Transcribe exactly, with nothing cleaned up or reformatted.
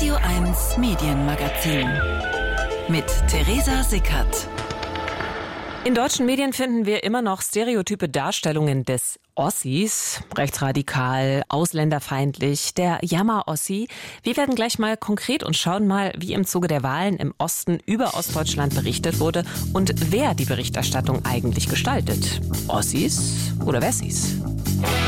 Radio eins Medienmagazin mit Theresa Sickert. In deutschen Medien finden wir immer noch stereotype Darstellungen des Ossis, rechtsradikal, ausländerfeindlich, der Jammer-Ossi. Wir werden gleich mal konkret und schauen mal, wie im Zuge der Wahlen im Osten über Ostdeutschland berichtet wurde und wer die Berichterstattung eigentlich gestaltet. Ossis oder Wessis?